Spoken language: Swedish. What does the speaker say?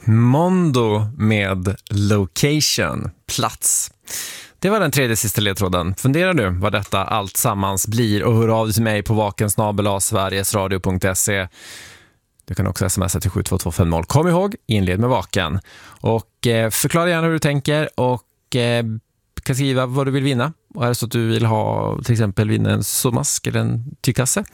Mondo med location, plats. Det var den tredje sista ledtråden. Fundera nu vad detta allt sammans blir och hör av dig till mig på vakensnabel@sverigesradio.se. Du kan också smsa till 72250. Kom ihåg, inled med vaken. Och förklara gärna hur du tänker och kan skriva vad du vill vinna. Och är det så att du vill ha till exempel vinna en såmask eller en tygkasse,